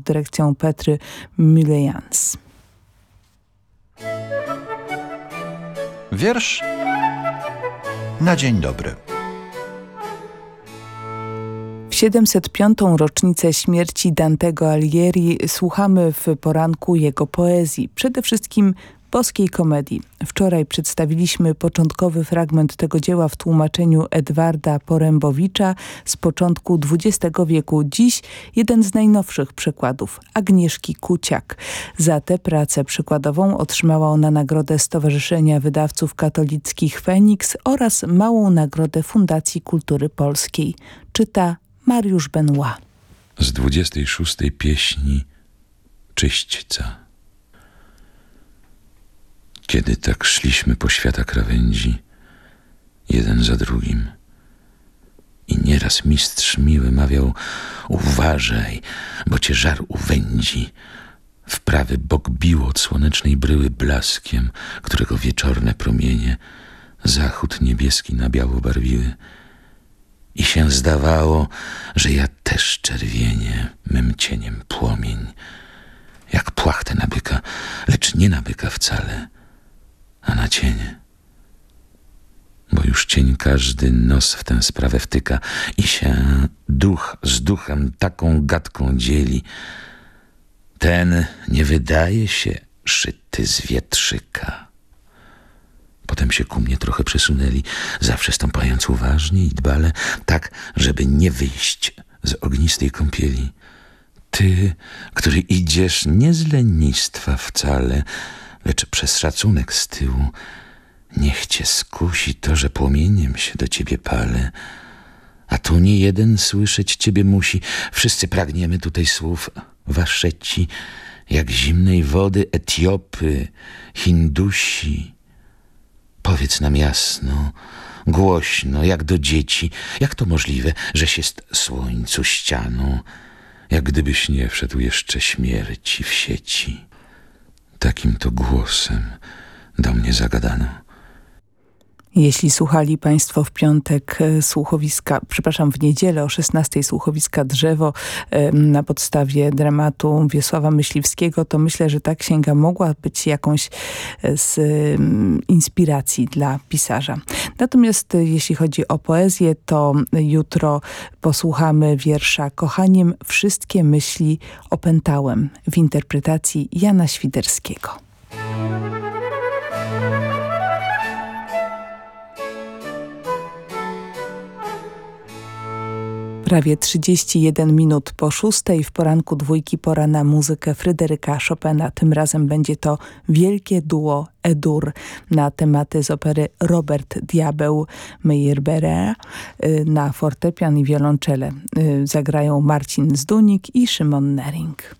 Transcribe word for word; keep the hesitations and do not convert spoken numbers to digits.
dyrekcją Petry Mullejans. Wiersz na dzień dobry. W siedemset piątą rocznicę śmierci Dantego Alighieri słuchamy w poranku jego poezji, przede wszystkim boskiej komedii. Wczoraj przedstawiliśmy początkowy fragment tego dzieła w tłumaczeniu Edwarda Porębowicza z początku dwudziestego wieku. Dziś jeden z najnowszych przykładów, Agnieszki Kuciak. Za tę pracę przykładową otrzymała ona nagrodę Stowarzyszenia Wydawców Katolickich Feniks oraz małą nagrodę Fundacji Kultury Polskiej. Czyta Mariusz Benoit. Z dwudziestej szóstej pieśni Czyśćca. Kiedy tak szliśmy po świata krawędzi, jeden za drugim, i nieraz mistrz miły mawiał: uważaj, bo cię żar uwędzi. W prawy bok biło od słonecznej bryły blaskiem, którego wieczorne promienie zachód niebieski na biało barwiły. I się zdawało, że ja też czerwienię mym cieniem płomień, jak płachtę na byka, lecz nie na byka wcale, a na cienie. Bo już cień każdy nos w tę sprawę wtyka i się duch z duchem taką gadką dzieli. Ten nie wydaje się szyty z wietrzyka. Potem się ku mnie trochę przesunęli, zawsze stąpając uważnie i dbale, tak, żeby nie wyjść z ognistej kąpieli. Ty, który idziesz nie z lenistwa wcale, lecz przez szacunek z tyłu, niech cię skusi to, że płomieniem się do ciebie palę. A tu nie jeden słyszeć ciebie musi. Wszyscy pragniemy tutaj słów waszeci, jak zimnej wody Etiopy, Hindusi. Powiedz nam jasno, głośno, jak do dzieci, jak to możliwe, żeś jest słońcu ścianą, jak gdybyś nie wszedł jeszcze śmierci w sieci. Takim to głosem do mnie zagadano. Jeśli słuchali Państwo w piątek słuchowiska, przepraszam, w niedzielę o szesnastej słuchowiska Drzewo na podstawie dramatu Wiesława Myśliwskiego, to myślę, że ta księga mogła być jakąś z inspiracji dla pisarza. Natomiast jeśli chodzi o poezję, to jutro posłuchamy wiersza Kochaniem wszystkie myśli opętałem w interpretacji Jana Świderskiego. Prawie trzydzieści jeden minut po szóstej w poranku dwójki pora na muzykę Fryderyka Chopina. Tym razem będzie to wielkie duo E-dur na tematy z opery Robert Diabeł Meyerbeera. Na fortepian i wiolonczele zagrają Marcin Zdunik i Szymon Nering.